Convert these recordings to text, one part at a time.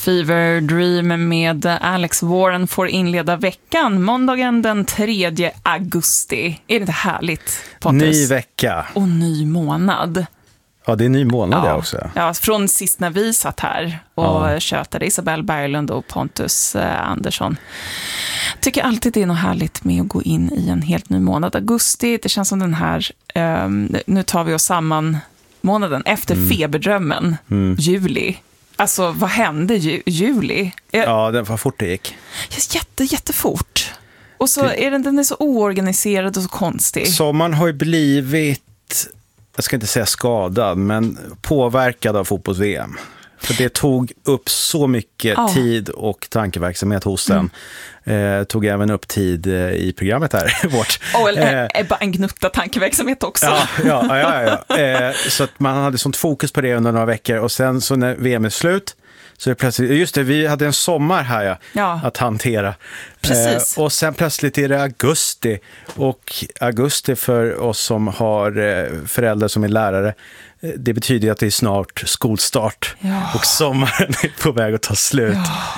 Fever Dream med Alex Warren får inleda veckan måndagen den 3 augusti. Är det inte härligt, Pontus? Ny vecka. Och ny månad. Ja, det är ny månad det också. Ja, från sist när vi satt här och tjötade, Isabelle Berglund och Pontus Andersson. Tycker alltid det är något härligt med att gå in i en helt ny månad. Augusti, det känns som den här, nu tar vi oss samman månaden efter feberdrömmen, juli. Alltså, vad hände juli? Ja, det var fort det gick. Jättefort. Och så är den är så oorganiserad och så konstig. Sommaren har ju blivit, jag ska inte säga skadad, men påverkad av fotbolls-VM. För det tog upp så mycket tid och tankeverksamhet hos den. Tog även upp tid i programmet här. Vårt. Bara en gnutta tankeverksamhet också. Ja. Så att man hade sånt fokus på det under några veckor. Och sen så när VM är slut så är det plötsligt, just det, vi hade en sommar här att hantera. Precis. Och sen plötsligt är det augusti. Och augusti för oss som har föräldrar som är lärare, det betyder att det är snart skolstart. Och sommaren är på väg att ta slut.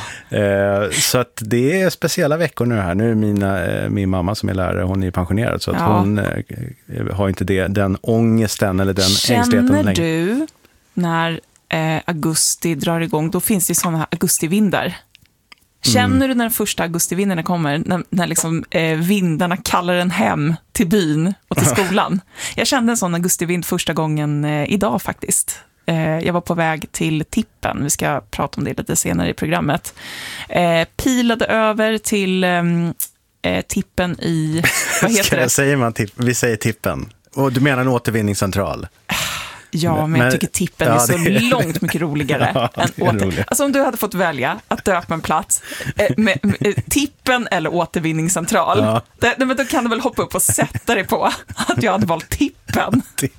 Så att det är speciella veckor nu här. Nu är min mamma som är lärare, hon är pensionerad. Så att hon har inte den ångesten eller den ängsligheten längre. Känner du när augusti drar igång, då finns det sådana här augustivindar. Känner du när den första augustivindarna kommer, när liksom, vindarna kallar en hem till byn och till skolan? Jag kände en sån augustivind första gången idag faktiskt. Jag var på väg till Tippen, vi ska prata om det lite senare i programmet. Pilade över till Tippen i, vad heter det? Säger man vi säger Tippen. Och du menar en återvinningscentral? Ja, men jag tycker Tippen är så långt mycket roligare än Alltså om du hade fått välja att döpa en plats med Tippen eller återvinningscentral, men då kan du väl hoppa upp och sätta dig på att jag hade valt Tippen.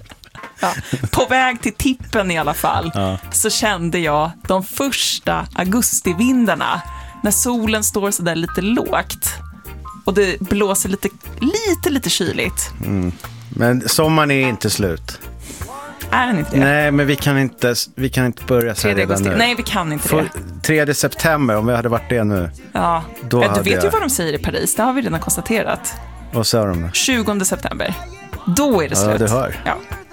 På väg till Tippen i alla fall så kände jag de första augustivindarna när solen står så där lite lågt och det blåser lite kyligt. Men sommaren är inte slut. Är den inte det? Nej, men vi kan inte börja så här redan nu. Nej, vi kan inte det. 3 september, om vi hade varit det nu. Ja, du vet ju vad de säger i Paris. Det har vi redan konstaterat. Vad sa de då? 20 september. Då är det slut. Ja, du hör. Ja.